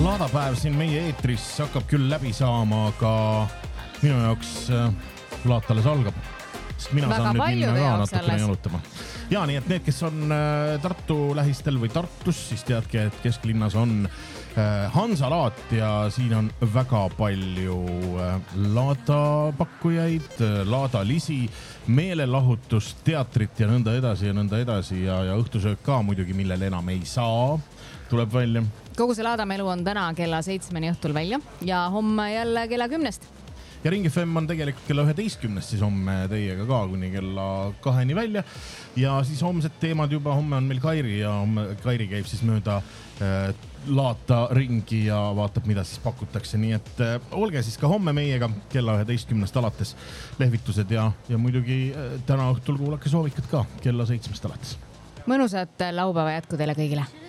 Laadapäev siin meie eetris hakkab küll läbi saama, aga minu jaoks laat alles algab. Sest mina Väga saan nüüd minna ka natukene jalutama. Ja nii, et need, kes on Tartu lähistel või Tartus, siis teadke, et kesklinnas on Hansalaat ja siin on väga palju laadapakkujaid, laadalisi, meelelahutust, teatrit ja nõnda edasi ja õhtusöök ka muidugi, millel enam ei saa, tuleb välja. Kogu see laadamelu on täna kella 7 õhtul välja ja homme jälle kella 10. Ja Ring FM on tegelikult kella 11, siis homme teiega ka kuni kella 2 välja. Ja siis homsed teemad juba, homme on meil Kairi ja Kairi käib siis mööda laata ringi ja vaatab, mida siis pakutakse. Nii et olge siis ka homme meiega kella 11 alates lehvitused ja muidugi täna õhtul kuulake soovikud ka kella 7 alates. Mõnusat laupäeva jätku teile kõigile.